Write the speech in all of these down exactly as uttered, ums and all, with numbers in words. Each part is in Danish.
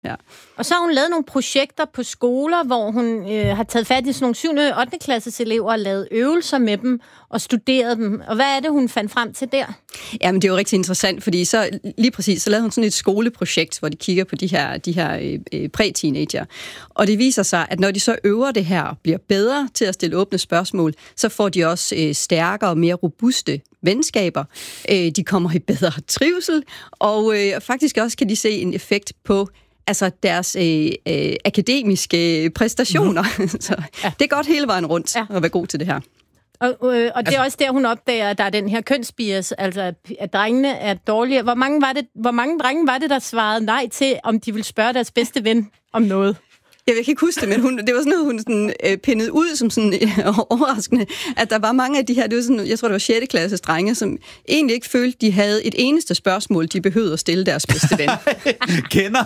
Ja. Og så har hun lavet nogle projekter på skoler, hvor hun øh, har taget fat i sådan nogle syvende og ottende klasses elever og lavet øvelser med dem og studeret dem. Og hvad er det, hun fandt frem til der? Jamen, det er jo rigtig interessant, fordi så lige præcis, så lavede hun sådan et skoleprojekt, hvor de kigger på de her, de her øh, præ-teenager. Og det viser sig, at når de så øver det her og bliver bedre til at stille åbne spørgsmål, så får de også øh, stærkere og mere robuste venskaber. Øh, de kommer i bedre trivsel, og øh, faktisk også kan de se en effekt på altså deres øh, øh, akademiske præstationer. Mm. Så ja. Det er godt hele vejen rundt ja. At være god til det her. Og, øh, og det altså, er også der, hun opdager, at der er den her kønsbias, altså at drengene er dårlige. Hvor mange, var det, hvor mange drenge var det, der svarede nej til, om de ville spørge deres bedste ven om noget? Jeg kan ikke huske det, men hun, det var sådan noget, hun sådan, øh, pindede ud som sådan øh, overraskende, at der var mange af de her, det var sådan, jeg tror, det var sjette klasses drenge, som egentlig ikke følte, de havde et eneste spørgsmål, de behøvede at stille deres bedste ven. Kender.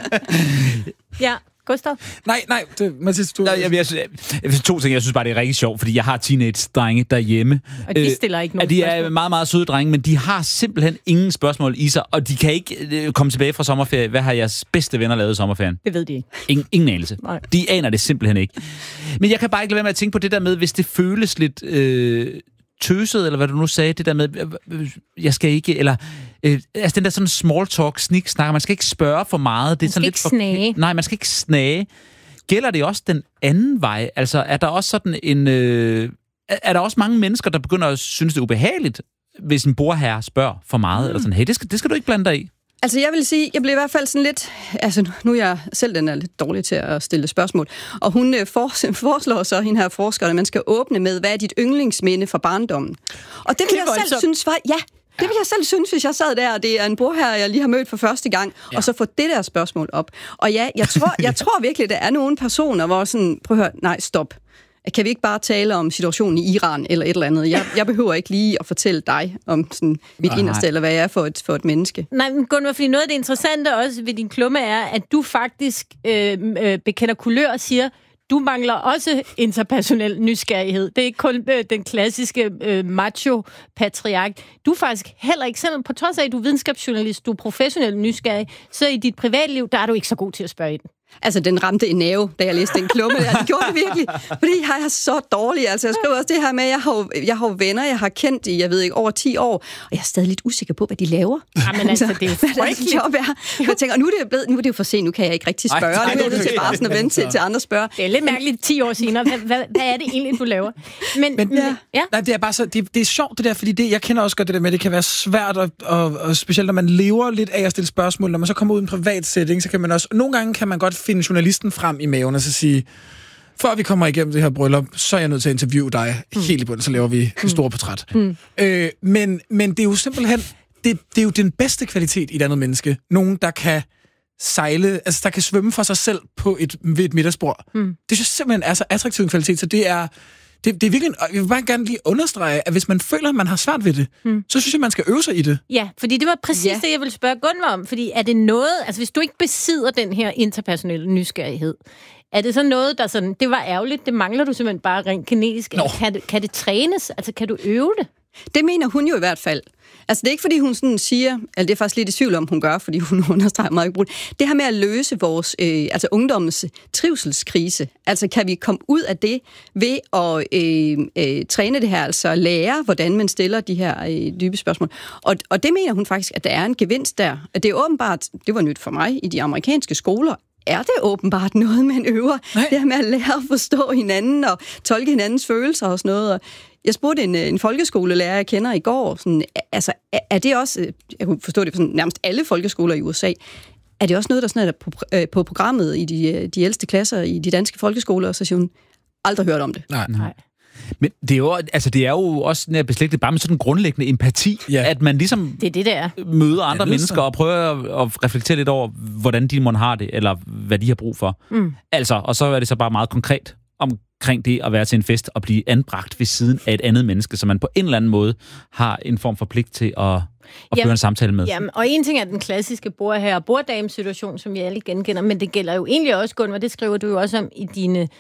Ja. Gustav? Nej, nej, det, Mathias, du... Nej, jeg, jeg, jeg, jeg, to ting, jeg synes bare, det er rigtig sjovt, fordi jeg har teenage-drenge derhjemme. Og de stiller ikke nogen De spørgsmål. er meget, meget søde drenge, men de har simpelthen ingen spørgsmål i sig, og de kan ikke øh, komme tilbage fra sommerferie. Hvad har jeres bedste venner lavet i sommerferien? Det ved de ikke. Ingen, ingen anelse. Nej. De aner det simpelthen ikke. Men jeg kan bare ikke lade være med at tænke på det der med, hvis det føles lidt... Øh, tøset, eller hvad du nu sagde, det der med, jeg skal ikke, eller, øh, altså den der sådan small talk, sniksnak, man skal ikke spørge for meget. Det er man skal sådan ikke lidt for, snage. Nej, man skal ikke snage. Gælder det også den anden vej? Altså, er der også sådan en, øh, er der også mange mennesker, der begynder at synes, det er ubehageligt, hvis en bordherre spørger for meget, mm. eller sådan, hey, det skal, det skal du ikke blande dig i. Altså, jeg vil sige, jeg blev i hvert fald sådan lidt... Altså, nu er jeg selv den er lidt dårlig til at stille spørgsmål. Og hun øh, for, foreslår så, hende her forsker, at man skal åbne med, hvad er dit yndlingsminde fra barndommen? Og det vil jeg selv synes var... Ja, det vil jeg selv synes, hvis jeg sad der, og det er en bordherre, jeg lige har mødt for første gang, ja. Og så få det der spørgsmål op. Og ja, jeg tror, jeg tror virkelig, der er nogle personer, hvor sådan... Prøv at høre, nej, stop. Kan vi ikke bare tale om situationen i Iran eller et eller andet? Jeg, jeg behøver ikke lige at fortælle dig om sådan, mit oh, inderste, eller hvad jeg er for et, for et menneske. Nej, men Gunvar, fordi noget af det interessante også ved din klumme er, at du faktisk øh, øh, bekender kulør og siger, du mangler også interpersonel nysgerrighed. Det er ikke kun øh, den klassiske øh, macho-patriark. Du er faktisk heller ikke, selvom på trods af, at du er videnskabsjournalist, du er professionel nysgerrig, så i dit privatliv, der er du ikke så god til at spørge i den. Altså, den ramte en nerve, da jeg læste den klumme der. Det gjorde det virkelig, fordi jeg er så dårlig. Altså, jeg skriver også det her med, at jeg har, jo, jeg har jo venner, jeg har kendt i, jeg ved ikke, over ti år, og jeg er stadig lidt usikker på, hvad de laver. Jamen altså, det er frygteligt. job er. Jeg tænker, og nu er det blevet, nu er det jo for sent, nu kan jeg ikke rigtig spørge. Ej, nu er det til bare sådan at vente til, til andre spørger. Det er lidt mærkeligt ti år senere. Hvad, hvad, hvad er det egentlig, du laver? Men, men ja. Ja? Nej, det er bare så, det, det er sjovt det der, fordi det, jeg kender også godt det der med, det kan være svært, og, og, og specielt når man lever lidt af at stille spørgsmål, når man så kommer ud i en privat setting, så kan man også, nogle gange kan man godt finde journalisten frem i maven og så sige, før vi kommer igennem det her bryllup, så er jeg nødt til at interviewe dig mm. helt i bunden, så laver vi et stort portræt. Mm. Øh, men, men det er jo simpelthen, det, det er jo den bedste kvalitet i et andet menneske. Nogen, der kan sejle, altså der kan svømme for sig selv på et, ved et middagsbord. Mm. Det synes jeg simpelthen er så attraktiv en kvalitet, så det er, det, det er virkelig, jeg vil bare gerne lige understrege, at hvis man føler, at man har svært ved det, mm. så synes jeg, man skal øve sig i det. Ja, fordi det var præcis ja. det, jeg ville spørge Gunvar om, fordi er det noget, altså hvis du ikke besidder den her interpersonelle nysgerrighed, er det så noget, der sådan, det var ærgerligt, det mangler du simpelthen bare rent genetisk, kan det, kan det trænes, altså kan du øve det? Det mener hun jo i hvert fald. Altså, det er ikke, fordi hun sådan siger, eller det er faktisk lidt i tvivl om, hun gør, fordi hun understreger meget brugt. Det her med at løse vores, øh, altså ungdommens trivselskrise. Altså, kan vi komme ud af det ved at øh, øh, træne det her, altså lære, hvordan man stiller de her øh, dybe spørgsmål. Og, og det mener hun faktisk, at der er en gevinst der. At det er åbenbart, det var nyt for mig, i de amerikanske skoler, er det åbenbart noget, man øver. Nej. Det her med at lære at forstå hinanden og tolke hinandens følelser og sådan noget. Og jeg spurgte en, en folkeskolelærer, jeg kender i går, sådan, altså, er det også, jeg kunne forstå det på sådan, nærmest alle folkeskoler i U S A, er det også noget, der sådan er på, øh, på programmet i de, de ældste klasser i de danske folkeskoler, og så siger hun, aldrig hørt om det. Nej, nej. Men det er jo, altså det er jo også beslægtet bare med sådan en grundlæggende empati, ja. At man ligesom det er det, der. møder andre ja, mennesker og prøver at reflektere lidt over, hvordan de måtte har det, eller hvad de har brug for. Mm. Altså, og så er det så bare meget konkret omkring det at være til en fest og blive anbragt ved siden af et andet menneske, så man på en eller anden måde har en form for pligt til at, at jamen, føre en samtale med. Jamen, og en ting er den klassiske bordherre- og borddame-situation, som vi alle genkender, men det gælder jo egentlig også, Gunvar, det skriver du jo også om i dine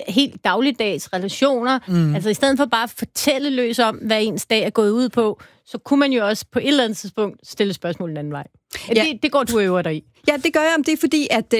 helt dagligdags relationer. Mm. Altså i stedet for bare at fortælle løs om, hvad ens dag er gået ud på, så kunne man jo også på et eller andet tidspunkt stille spørgsmål den anden vej. Ja. Det, det går du øver dig i. Ja, det gør jeg, om det er fordi, at